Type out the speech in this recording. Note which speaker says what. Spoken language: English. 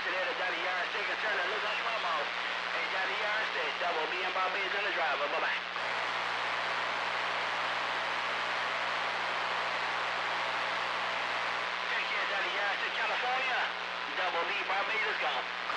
Speaker 1: Johnson here to Johnny Yardstick and turn the look up my mouth. Hey, Johnny Yardstick, double B and Bombay's in the driver. Bye-bye. Take care, Johnny Yardstick, California. Double B, Barbados, gone.